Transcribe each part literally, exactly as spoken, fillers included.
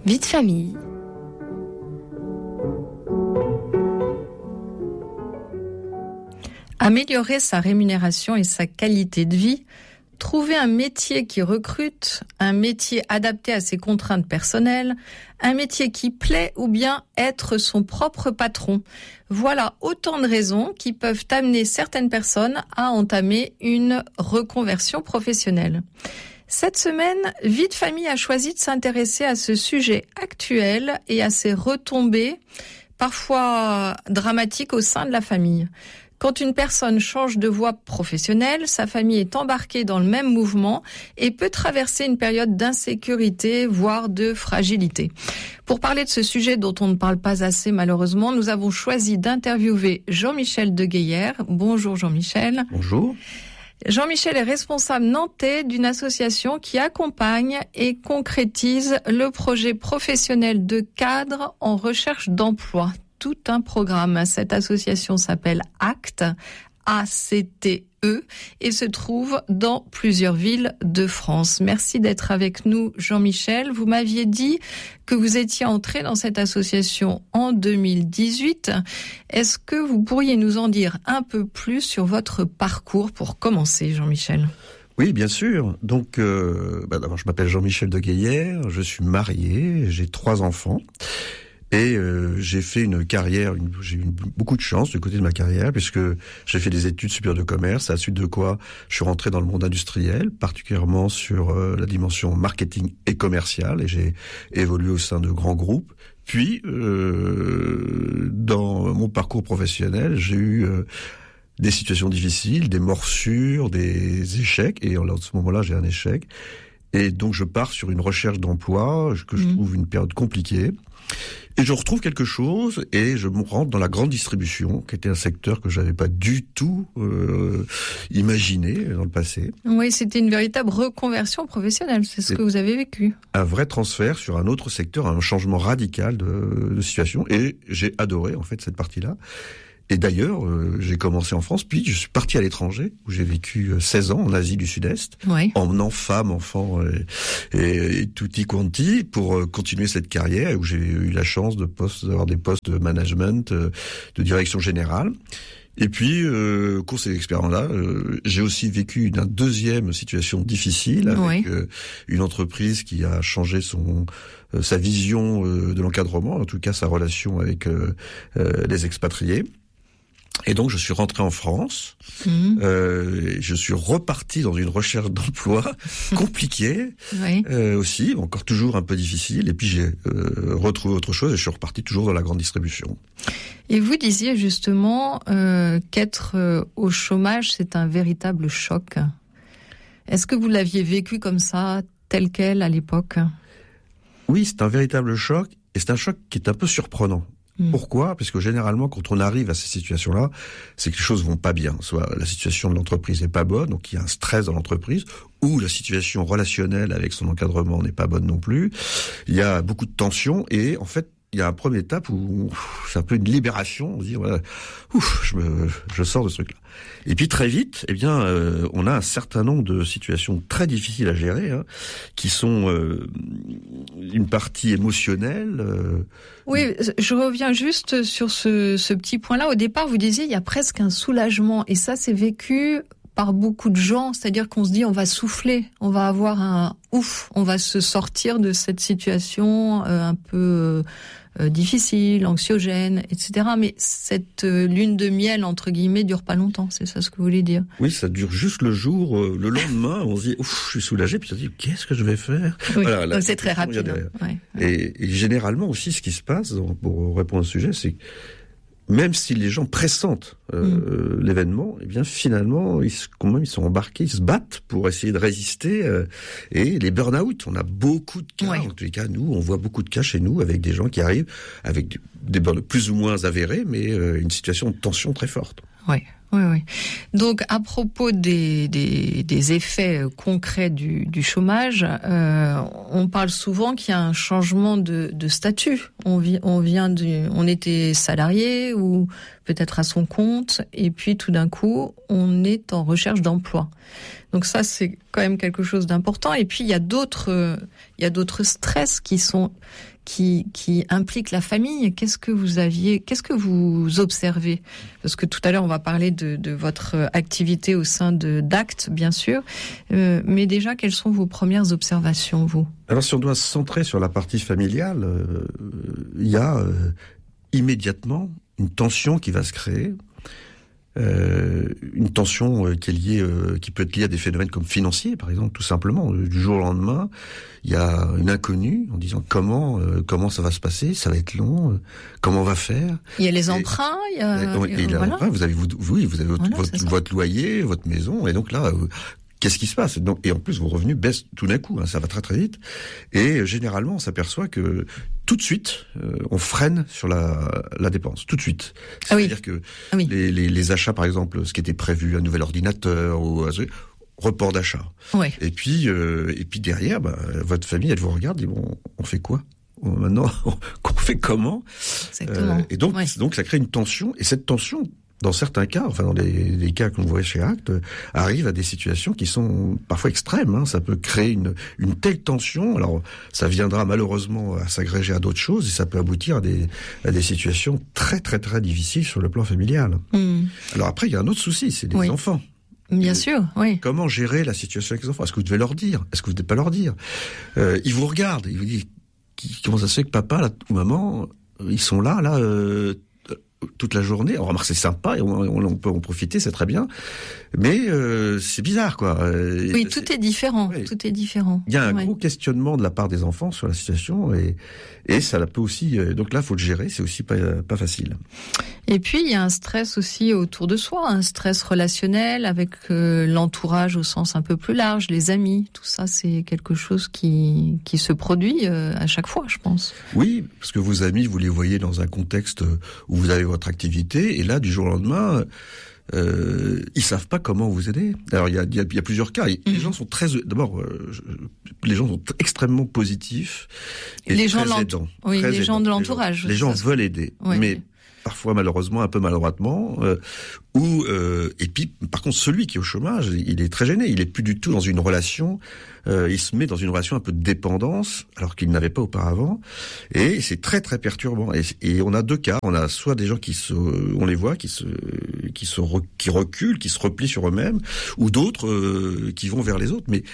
Vie de famille. Améliorer sa rémunération et sa qualité de vie, trouver un métier qui recrute, un métier adapté à ses contraintes personnelles, un métier qui plaît ou bien être son propre patron. Voilà autant de raisons qui peuvent amener certaines personnes à entamer une reconversion professionnelle. Cette semaine, Vie de famille a choisi de s'intéresser à ce sujet actuel et à ses retombées, parfois dramatiques au sein de la famille. Quand une personne change de voie professionnelle, sa famille est embarquée dans le même mouvement et peut traverser une période d'insécurité, voire de fragilité. Pour parler de ce sujet dont on ne parle pas assez malheureusement, nous avons choisi d'interviewer Jean-Michel Degueillère. Bonjour Jean-Michel. Bonjour. Jean-Michel est responsable nantais d'une association qui accompagne et concrétise le projet professionnel de cadre en recherche d'emploi. Tout un programme. Cette association s'appelle ACT, A C T E, et se trouve dans plusieurs villes de France. Merci d'être avec nous, Jean-Michel. Vous m'aviez dit que vous étiez entré dans cette association en deux mille dix-huit. Est-ce que vous pourriez nous en dire un peu plus sur votre parcours pour commencer, Jean-Michel ? Oui, bien sûr. Donc, euh, bah d'abord, je m'appelle Jean-Michel Degueillère, je suis marié, j'ai trois enfants. Et euh, j'ai fait une carrière, une, j'ai eu beaucoup de chance du côté de ma carrière, puisque j'ai fait des études supérieures de commerce, à la suite de quoi je suis rentré dans le monde industriel, particulièrement sur euh, la dimension marketing et commerciale, et j'ai évolué au sein de grands groupes. Puis, euh, dans mon parcours professionnel, j'ai eu euh, des situations difficiles, des morsures, des échecs, et en ce moment-là, j'ai un échec. Et donc, je pars sur une recherche d'emploi que je mmh. trouve une période compliquée. Et je retrouve quelque chose et je me rentre dans la grande distribution, qui était un secteur que j'avais pas du tout euh, imaginé dans le passé. Oui, c'était une véritable reconversion professionnelle, c'est ce c'est que vous avez vécu. Un vrai transfert sur un autre secteur, un changement radical de, de situation, et j'ai adoré en fait cette partie-là. Et d'ailleurs, euh, j'ai commencé en France, puis je suis parti à l'étranger, où j'ai vécu seize ans en Asie du Sud-Est, oui. emmenant femme, enfant et, et, et tutti quanti, pour euh, continuer cette carrière, et où j'ai eu la chance de poste, d'avoir des postes de management, euh, de direction générale. Et puis, euh, au cours de ces expériences-là, euh, j'ai aussi vécu une, une deuxième situation difficile, avec oui. euh, une entreprise qui a changé son euh, sa vision euh, de l'encadrement, en tout cas sa relation avec euh, euh, les expatriés. Et donc, je suis rentré en France. Mmh. Euh, je suis reparti dans une recherche d'emploi compliquée, oui. euh, aussi, encore toujours un peu difficile. Et puis, j'ai euh, retrouvé autre chose et je suis reparti toujours dans la grande distribution. Et vous disiez justement euh, qu'être euh, au chômage, c'est un véritable choc. Est-ce que vous l'aviez vécu comme ça, tel quel, à l'époque ? Oui, c'est un véritable choc. Et c'est un choc qui est un peu surprenant. Mmh. Pourquoi ? Parce que généralement, quand on arrive à ces situations-là, c'est que les choses vont pas bien. Soit la situation de l'entreprise n'est pas bonne, donc il y a un stress dans l'entreprise, ou la situation relationnelle avec son encadrement n'est pas bonne non plus. Il y a beaucoup de tensions, et en fait, il y a une première étape où c'est un peu une libération. On se dit, voilà, ouf, je me, je sors de ce truc-là. Et puis très vite, eh bien, euh, on a un certain nombre de situations très difficiles à gérer, hein, qui sont euh, une partie émotionnelle. Euh, oui, je reviens juste sur ce, ce petit point-là. Au départ, vous disiez, il y a presque un soulagement, et ça, c'est vécu par beaucoup de gens, c'est-à-dire qu'on se dit on va souffler, on va avoir un ouf, on va se sortir de cette situation euh, un peu euh, difficile, anxiogène, et cetera. Mais cette euh, lune de miel, entre guillemets, dure pas longtemps, c'est ça ce que vous voulez dire ? Oui, ça dure juste le jour, euh, le lendemain, on se dit ouf, je suis soulagé, puis on se dit qu'est-ce que je vais faire ? Oui, voilà, donc c'est très rapide. Hein. Ouais, ouais. Et, et généralement aussi, ce qui se passe, pour répondre au sujet, c'est que même si les gens pressentent euh, mmh. l'événement, eh bien finalement, ils, quand même, ils sont embarqués, ils se battent pour essayer de résister. Euh, et les burn-out, on a beaucoup de cas. Ouais. En tous les cas, nous, on voit beaucoup de cas chez nous avec des gens qui arrivent avec des burn-out plus ou moins avérés, mais euh, une situation de tension très forte. Oui. Oui, oui. Donc, à propos des, des, des effets concrets du, du chômage, euh, on parle souvent qu'il y a un changement de, de statut. on, vi- on vient du, on était salarié ou peut-être à son compte, et puis tout d'un coup, on est en recherche d'emploi. Donc ça, c'est quand même quelque chose d'important. Et puis il y a d'autres, euh, il y a d'autres stress qui sont qui qui impliquent la famille. Qu'est-ce que vous aviez, qu'est-ce que vous observez? Parce que tout à l'heure, on va parler de, de votre activité au sein de d'Actes, bien sûr. Euh, mais déjà, quelles sont vos premières observations, vous? Alors, si on doit se centrer sur la partie familiale, euh, il y a euh, immédiatement une tension qui va se créer. Euh, une tension euh, qui est liée, euh, qui peut être liée à des phénomènes comme financiers, par exemple, tout simplement. Du jour au lendemain, il y a une inconnue en disant comment euh, comment ça va se passer, ça va être long, euh, comment on va faire. Il y a les emprunts, il y a. Et, et, et là, voilà. Vous avez vous, oui, vous avez votre, Voilà, votre, votre loyer, votre maison, et donc là. Euh, Qu'est-ce qui se passe? Donc, et en plus, vos revenus baissent tout d'un coup. Hein, ça va très très vite. Et généralement, on s'aperçoit que tout de suite, euh, on freine sur la, la dépense. Tout de suite. C'est-à-dire ah oui. que ah oui. les, les, les achats, par exemple, ce qui était prévu, un nouvel ordinateur ou un report d'achat. Oui. Et puis, euh, et puis derrière, bah, votre famille, elle vous regarde, dit bon, on fait quoi? Maintenant, on fait comment? Exactement. Euh, et donc, oui. donc, ça crée une tension. Et cette tension, dans certains cas, enfin dans les, les cas que l'on voit chez Actes, euh, arrive à des situations qui sont parfois extrêmes. Hein. Ça peut créer une, une telle tension. Alors, ça viendra malheureusement à s'agréger à d'autres choses et ça peut aboutir à des, à des situations très très très difficiles sur le plan familial. Mmh. Alors après, il y a un autre souci, c'est les oui. enfants. Bien sûr, oui. Comment gérer la situation avec les enfants? Est-ce que vous devez leur dire? Est-ce que vous ne devez pas leur dire? euh, Ils vous regardent, ils vous disent comment ça se fait que papa là, ou maman, ils sont là, là. Euh, toute la journée. On remarque c'est sympa et on, on, on peut en profiter, c'est très bien. Mais euh, c'est bizarre, quoi. Oui, tout est différent. Oui. Tout est différent. Il y a un ouais. gros questionnement de la part des enfants sur la situation et et ça peut aussi. Donc là, faut le gérer. C'est aussi pas pas facile. Et puis il y a un stress aussi autour de soi, un stress relationnel avec euh, l'entourage au sens un peu plus large, les amis. Tout ça, c'est quelque chose qui qui se produit euh, à chaque fois, je pense. Oui, parce que vos amis, vous les voyez dans un contexte où vous avez votre activité et là, du jour au lendemain. Euh, ils savent pas comment vous aider. Alors il y a, il y a, il y a plusieurs cas. Les mmh. gens sont très, d'abord, euh, je, les gens sont extrêmement positifs et les très gens aidants. Oui, très les gens aidants. de l'entourage. Les gens, les gens veulent aider, oui. mais parfois malheureusement un peu maladroitement. Euh, ou euh, et puis par contre celui qui est au chômage, il est très gêné. Il est plus du tout dans une relation. Euh, il se met dans une relation un peu de dépendance alors qu'il n'avait pas auparavant. Et c'est très très perturbant. Et, et on a deux cas. On a soit des gens qui se, on les voit, qui se, qui se, qui reculent, qui se replient sur eux-mêmes, ou d'autres euh, qui vont vers les autres. Mais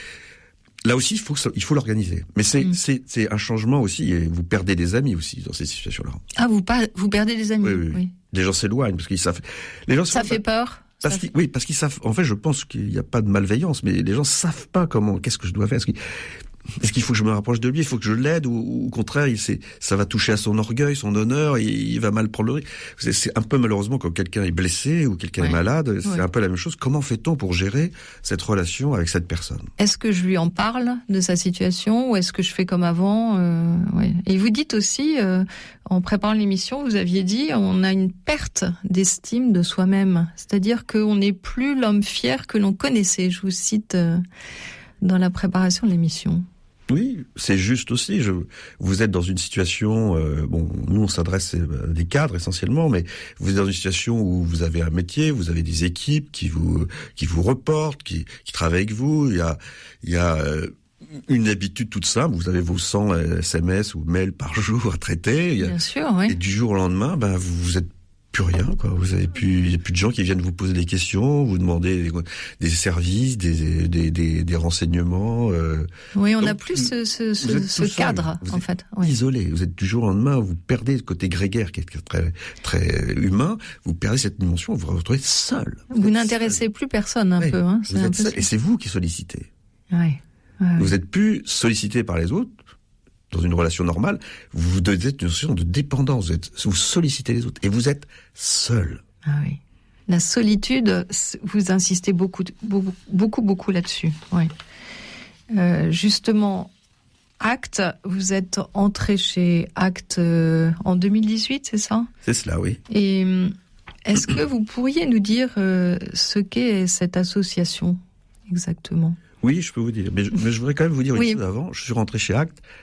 là aussi, il faut, il faut l'organiser. Mais c'est, mmh. c'est, c'est un changement aussi. Et vous perdez des amis aussi dans ces situations-là. Ah, vous pas, vous perdez des amis. Oui, oui. oui. Les gens s'éloignent parce qu'ils savent. Les gens ça fait pas... peur. Parce qu'ils, oui, parce qu'ils savent. En fait, je pense qu'il n'y a pas de malveillance, mais les gens savent pas comment. Qu'est-ce que je dois faire? Est-ce qu'il, est-ce qu'il faut que je me rapproche de lui? Il faut que je l'aide ou, ou au contraire, il, c'est, ça va toucher à son orgueil, son honneur, et il va mal prendre le risque. C'est, c'est un peu malheureusement quand quelqu'un est blessé ou quelqu'un ouais. est malade, c'est ouais. un peu la même chose. Comment fait-on pour gérer cette relation avec cette personne? Est-ce que je lui en parle de sa situation ou est-ce que je fais comme avant? euh, ouais. Et vous dites aussi, euh, en préparant l'émission, vous aviez dit, on a une perte d'estime de soi-même, c'est-à-dire qu'on n'est plus l'homme fier que l'on connaissait. Je vous cite euh, dans la préparation de l'émission. Oui, c'est juste aussi. Je, vous êtes dans une situation, euh, bon, nous on s'adresse à des cadres essentiellement, mais vous êtes dans une situation où vous avez un métier, vous avez des équipes qui vous qui vous reportent, qui, qui travaillent avec vous. Il y a il y a euh, une habitude toute simple. Vous avez vos cent S M S ou mails par jour à traiter. Bien sûr, oui. Et du jour au lendemain, ben vous, vous êtes plus rien, quoi. Vous avez plus, il y a plus de gens qui viennent vous poser des questions, vous demander des, des services, des, des, des, des renseignements. Euh. Oui, on n'a plus ce, ce, ce, ce cadre, vous en êtes fait. Oui. Isolé. Vous êtes du jour au lendemain, vous perdez le côté grégaire qui est très, très humain. Vous perdez cette dimension, vous vous retrouvez seul. Vous, vous n'intéressez seul. plus personne, un oui, peu, hein. Vous êtes seul, et c'est vous qui sollicitez. Oui. Ouais, vous êtes plus sollicité par les autres. Dans une relation normale, vous êtes une situation de dépendance, vous, êtes, vous sollicitez les autres et vous êtes seul. Ah oui. La solitude, vous insistez beaucoup, beaucoup, beaucoup, beaucoup là-dessus. Oui. Euh, justement, Actes, vous êtes entré chez Actes euh, en deux mille dix-huit, c'est ça? C'est cela, oui. Et est-ce que vous pourriez nous dire euh, ce qu'est cette association exactement? Oui, je peux vous dire. Mais je, mais je voudrais quand même vous dire une oui. chose avant. Je suis rentré chez Actes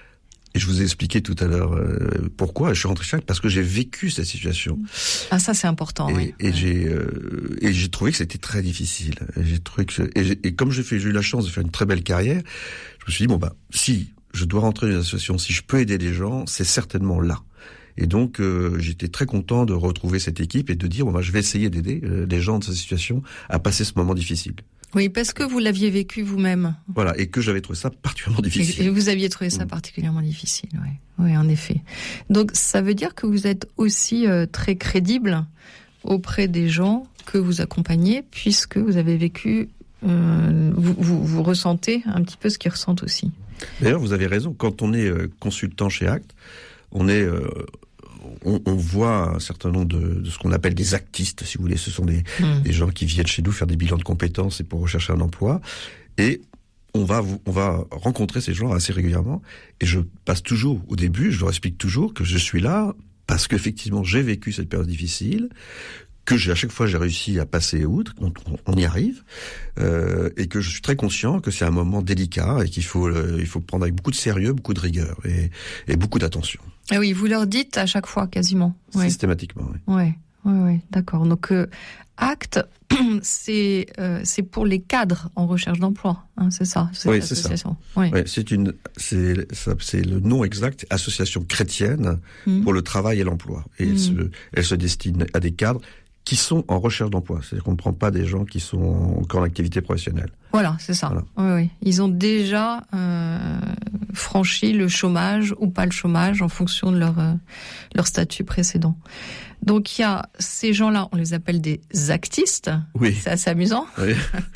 Et je vous ai expliqué tout à l'heure euh, pourquoi je suis rentré chez Actes, parce que j'ai vécu cette situation. Ah, ça c'est important. Et, oui. et ouais. j'ai euh, et j'ai trouvé que c'était très difficile. Et j'ai trouvé que et, j'ai, et comme j'ai fait, j'ai eu la chance de faire une très belle carrière, je me suis dit bon bah si je dois rentrer dans une association, si je peux aider les gens, c'est certainement là. Et donc euh, j'étais très content de retrouver cette équipe et de dire bon bah je vais essayer d'aider euh, les gens de cette situation à passer ce moment difficile. Oui, parce que vous l'aviez vécu vous-même. Voilà, et que j'avais trouvé ça particulièrement difficile. Et, et vous aviez trouvé ça mmh. particulièrement difficile, oui. Oui, en effet. Donc, ça veut dire que vous êtes aussi euh, très crédible auprès des gens que vous accompagnez, puisque vous avez vécu, euh, vous, vous, vous ressentez un petit peu ce qu'ils ressentent aussi. D'ailleurs, vous avez raison. Quand on est euh, consultant chez Actes, on est... Euh, On, on voit un certain nombre de, de ce qu'on appelle des actistes, si vous voulez. Ce sont des, mmh. des gens qui viennent chez nous faire des bilans de compétences et pour rechercher un emploi. Et on va, on va rencontrer ces gens assez régulièrement. Et je passe toujours, au début, je leur explique toujours que je suis là parce qu'effectivement, j'ai vécu cette période difficile, que j'ai, à chaque fois, j'ai réussi à passer outre, on, on y arrive, euh, et que je suis très conscient que c'est un moment délicat et qu'il faut, euh, il faut prendre avec beaucoup de sérieux, beaucoup de rigueur et, et beaucoup d'attention. Ah oui, vous leur dites à chaque fois, quasiment. Ouais. Systématiquement, oui. Ouais, ouais, ouais, d'accord. Donc, euh, Actes, c'est euh, c'est pour les cadres en recherche d'emploi, hein, c'est ça. C'est oui, c'est ça. Oui. Ouais, c'est une, c'est, ça, c'est le nom exact, association chrétienne mmh. pour le travail et l'emploi. Et mmh. elle, se, elle se destine à des cadres qui sont en recherche d'emploi. C'est-à-dire qu'on ne prend pas des gens qui sont encore en activité professionnelle. Voilà, c'est ça. Voilà. Oui, oui. Ils ont déjà euh, franchi le chômage ou pas le chômage en fonction de leur euh, leur statut précédent. Donc il y a ces gens-là, on les appelle des actistes. Oui. C'est assez amusant. Oui.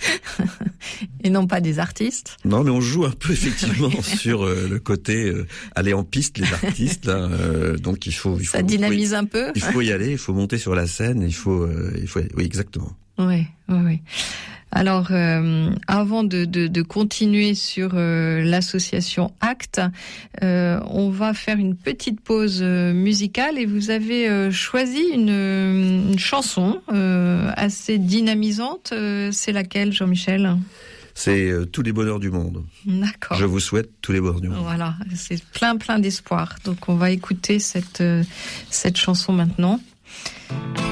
Et non pas des artistes. Non, mais on joue un peu effectivement sur euh, le côté euh, aller en piste les artistes. Là, euh, donc il faut, il faut. Ça dynamise faut y, un peu. Il faut y aller, il faut monter sur la scène, il faut, euh, il faut. Oui, exactement. Oui, oui, oui. Alors, euh, avant de, de, de continuer sur euh, l'association Actes, euh, on va faire une petite pause euh, musicale et vous avez euh, choisi une, une chanson euh, assez dynamisante. Euh, c'est laquelle, Jean-Michel ? C'est euh, tous les bonheurs du monde. D'accord. Je vous souhaite tous les bonheurs du monde. Voilà, c'est plein plein d'espoir. Donc on va écouter cette euh, cette chanson maintenant.